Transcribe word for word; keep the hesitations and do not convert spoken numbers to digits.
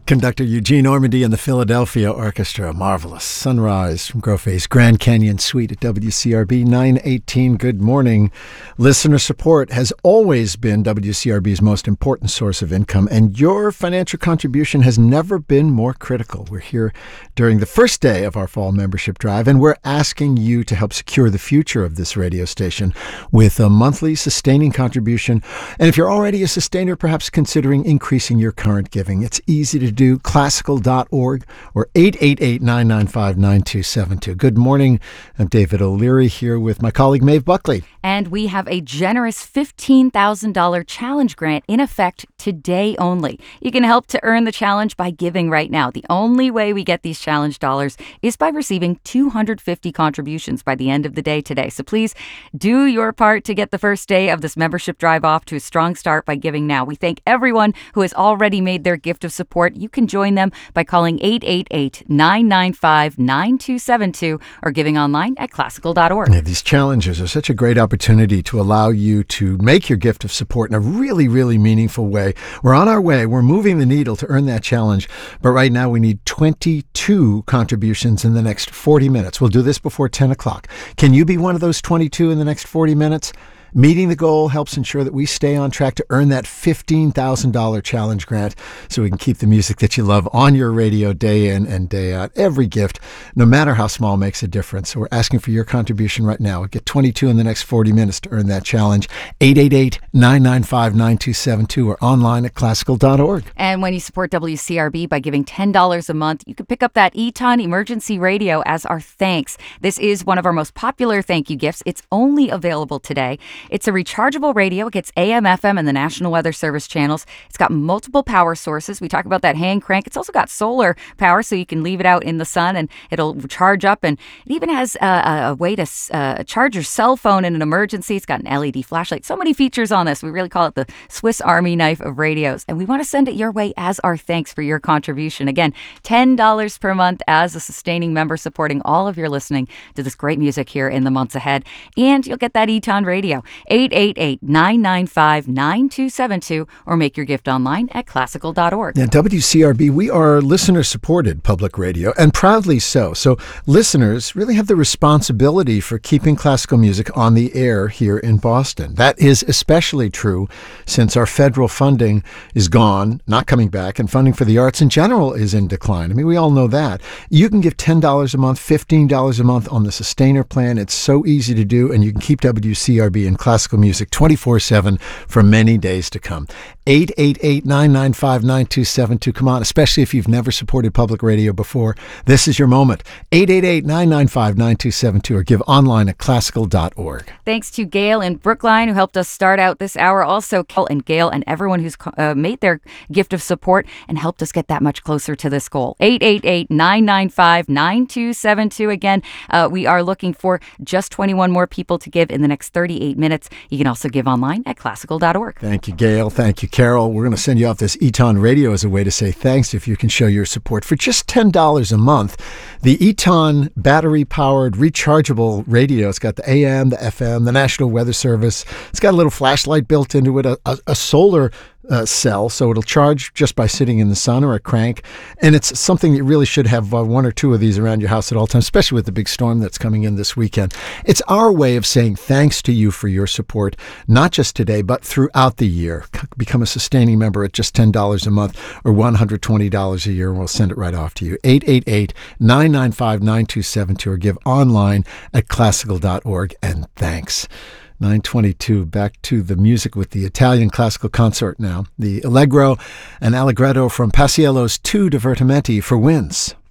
Conductor Eugene Ormandy and the Philadelphia Orchestra. Marvelous. Sunrise from Grove's Grand Canyon Suite at W C R B nine eighteen. Good morning. Listener support has always been W C R B's most important source of income, and your financial contribution has never been more critical. We're here during the first day of our fall membership drive, and we're asking you to help secure the future of this radio station with a monthly sustaining contribution. And if you're already a sustainer, perhaps considering increasing your current giving. It's easy to do. Classical dot org or eight eight eight, nine nine five, nine two seven two. Good morning. I'm David O'Leary here with my colleague Maeve Buckley. And we have a generous fifteen thousand dollars challenge grant in effect today only. You can help to earn the challenge by giving right now. The only way we get these challenge dollars is by receiving two hundred fifty contributions by the end of the day today. So please do your part to get the first day of this membership drive off to a strong start by giving now. We thank everyone who has already made their gift of support. You can join them by calling eight eight eight, nine nine five, nine two seven two or giving online at classical dot org. Yeah, these challenges are such a great opportunity to allow you to make your gift of support in a really, really meaningful way. We're on our way. We're moving the needle to earn that challenge. But right now we need twenty-two contributions in the next forty minutes. We'll do this before ten o'clock. Can you be one of those twenty-two in the next forty minutes? Meeting the goal helps ensure that we stay on track to earn that fifteen thousand dollars challenge grant so we can keep the music that you love on your radio day in and day out. Every gift, no matter how small, makes a difference. So we're asking for your contribution right now. We'll get twenty-two in the next forty minutes to earn that challenge. eight eight eight, nine nine five, nine two seven two or online at classical dot org. And when you support W C R B by giving ten dollars a month, you can pick up that Eton Emergency Radio as our thanks. This is one of our most popular thank you gifts. It's only available today. It's a rechargeable radio. It gets A M, F M, and the National Weather Service channels. It's got multiple power sources. We talk about that hand crank. It's also got solar power, so you can leave it out in the sun and it'll charge up. And it even has a, a way to uh, charge your cell phone in an emergency. It's got an L E D flashlight. So many features on this. We really call it the Swiss Army knife of radios. And we want to send it your way as our thanks for your contribution. Again, ten dollars per month as a sustaining member, supporting all of your listening to this great music here in the months ahead. And you'll get that Eton Radio. eight eight eight, nine nine five, nine two seven two or make your gift online at classical dot org. Now, W C R B, we are listener-supported public radio, and proudly so. So listeners really have the responsibility for keeping classical music on the air here in Boston. That is especially true since our federal funding is gone, not coming back, and funding for the arts in general is in decline. I mean, we all know that. You can give ten dollars a month, fifteen dollars a month on the Sustainer plan. It's so easy to do, and you can keep W C R B in classical music twenty-four seven for many days to come. eight eight eight, nine nine five, nine two seven two. Come on, especially if you've never supported public radio before. This is your moment. eight eight eight, nine nine five, nine two seven two or give online at classical dot org. Thanks to Gail in Brookline who helped us start out this hour. Also, Kel and Gail and everyone who's uh, made their gift of support and helped us get that much closer to this goal. eight eight eight, nine nine five, nine two seven two. Again, uh, we are looking for just twenty-one more people to give in the next thirty-eight minutes. You can also give online at classical dot org. Thank you, Gail. Thank you, Carol. We're going to send you off this Eton Radio as a way to say thanks if you can show your support. For just ten dollars a month, the Eton battery-powered rechargeable radio, it's got the A M, the F M, the National Weather Service. It's got a little flashlight built into it, a, a, a solar Uh, cell, so it'll charge just by sitting in the sun, or a crank. And it's something that you really should have uh, one or two of these around your house at all times, especially with the big storm that's coming in this weekend. It's our way of saying thanks to you for your support, not just today, but throughout the year. Become a sustaining member at just ten dollars a month or one hundred twenty dollars a year, and we'll send it right off to you. eight eight eight, nine nine five, nine two seven two or give online at classical dot org. And thanks. nine twenty-two, back to the music with the Italian classical consort now. The Allegro and Allegretto from Paisiello's Two Divertimenti for winds.